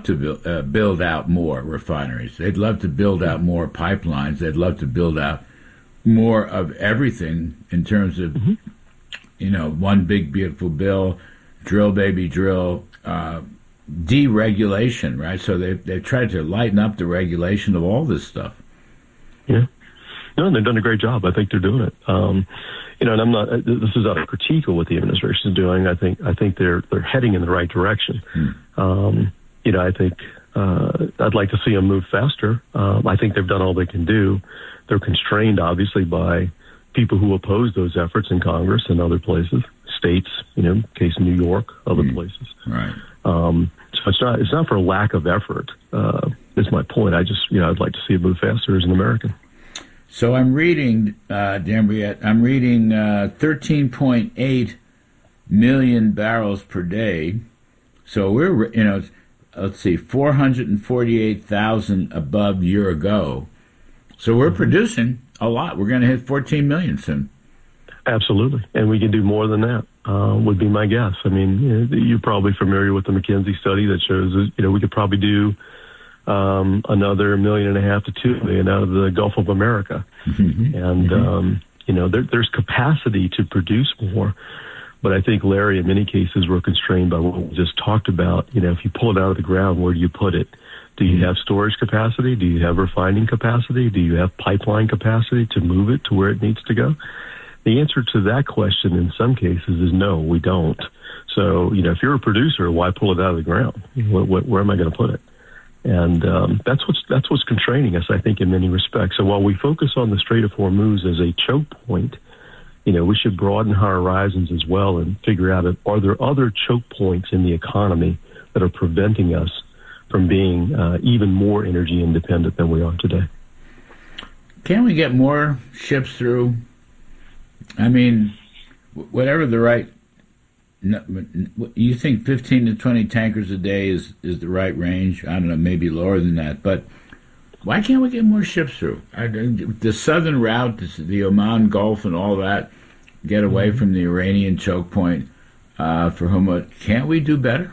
to build out more refineries. They'd love to build out more pipelines. They'd love to build out more of everything in terms of, one big, beautiful bill, drill, baby, drill, deregulation, right? So they've tried to lighten up the regulation of all this stuff. Yeah. No, they've done a great job. I think they're doing it. And I'm not. This is not a critique of what the administration is doing. I think they're heading in the right direction. I think I'd like to see them move faster. I think they've done all they can do. They're constrained, obviously, by people who oppose those efforts in Congress and other places, states. Case New York, other places. Right. So it's not for lack of effort. That's my point. I'd like to see it move faster as an American. So I'm reading, Dambriette, 13.8 million barrels per day. So we're, let's see, 448,000 above year ago. So we're producing a lot. We're going to hit 14 million soon. Absolutely. And we can do more than that, would be my guess. I mean, you're probably familiar with the McKinsey study that shows, we could probably do another 1.5 million to 2 million out of the Gulf of America. And, there's capacity to produce more. But I think, Larry, in many cases, we're constrained by what we just talked about. If you pull it out of the ground, where do you put it? Do you have storage capacity? Do you have refining capacity? Do you have pipeline capacity to move it to where it needs to go? The answer to that question in some cases is no, we don't. So, if you're a producer, why pull it out of the ground? Where am I going to put it? And that's what's constraining us, I think, in many respects. So while we focus on the Strait of Hormuz as a choke point, we should broaden our horizons as well and figure out, are there other choke points in the economy that are preventing us from being even more energy independent than we are today? Can we get more ships through? I mean, whatever the right... You think 15 to 20 tankers a day is the right range? I don't know, maybe lower than that. But why can't we get more ships through? The southern route, the Oman Gulf and all that, get away from the Iranian choke point for Hormuz. Can't we do better?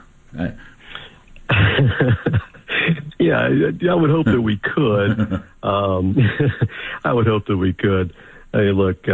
Yeah, I would hope that we could. I would hope that we could. Hey, look,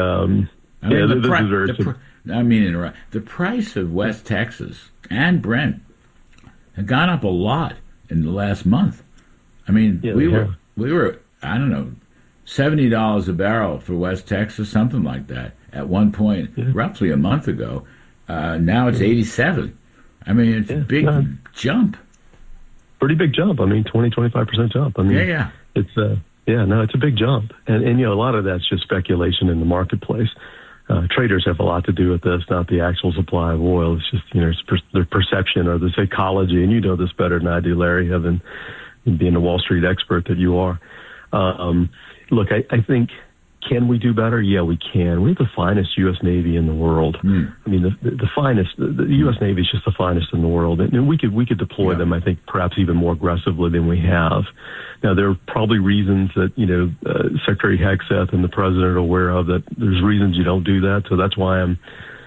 the price of West Texas and Brent have gone up a lot in the last month. I mean, we were I don't know, $70 a barrel for West Texas, something like that, at one point, roughly a month ago. Now it's 87. I mean, it's a big jump. Pretty big jump. I mean, 25% jump. I mean, it's it's a big jump. And a lot of that's just speculation in the marketplace. Traders have a lot to do with this, not the actual supply of oil. It's just, their perception or the psychology. And you know this better than I do, Larry, being a Wall Street expert that you are. Look, I think, can we do better? Yeah, we can. We have the finest U.S. Navy in the world. I mean, the finest. The U.S. Navy is just the finest in the world, and we could deploy them. I think perhaps even more aggressively than we have. Now, there are probably reasons that Secretary Hegseth and the president are aware of, that there's reasons you don't do that. So that's why I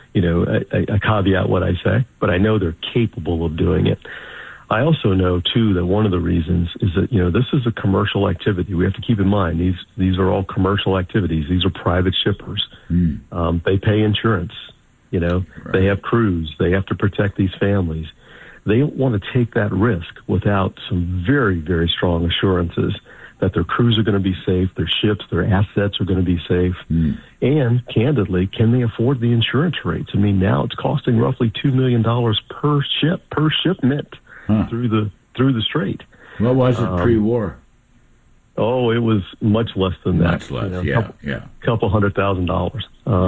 caveat what I say, but I know they're capable of doing it. I also know, too, that one of the reasons is that, this is a commercial activity. We have to keep in mind, these are all commercial activities. These are private shippers. They pay insurance. They have crews. They have to protect these families. They don't want to take that risk without some very, very strong assurances that their crews are going to be safe, their ships, their assets are going to be safe. And, candidly, can they afford the insurance rates? I mean, now it's costing roughly $2 million per shipment. Through the strait. What was it pre-war? Oh, it was much less than that. Much less, couple $100,000.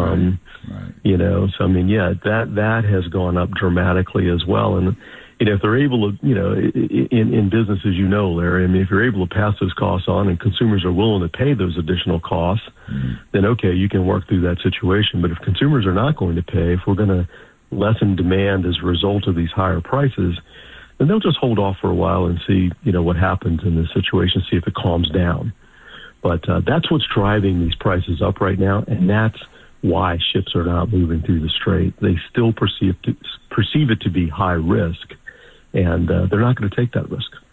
Right. So I mean, that has gone up dramatically as well. And if they're able to, in businesses, Larry, I mean, if you're able to pass those costs on and consumers are willing to pay those additional costs, then okay, you can work through that situation. But if consumers are not going to pay, if we're going to lessen demand as a result of these higher prices, then they'll just hold off for a while and see, what happens in this situation, see if it calms down. But that's what's driving these prices up right now, and that's why ships are not moving through the strait. They still perceive it to be high risk, and they're not going to take that risk.